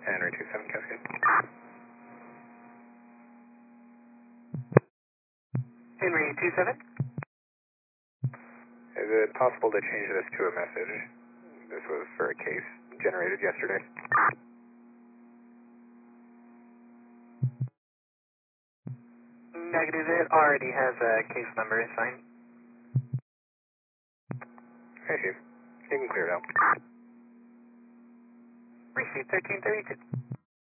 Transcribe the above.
Henry 27 Cascade. Henry 27. Is it possible to change this to a message? This was for a case generated yesterday. Negative, it already has a case number assigned. Hey, Chief. You can clear it out. Received 1332.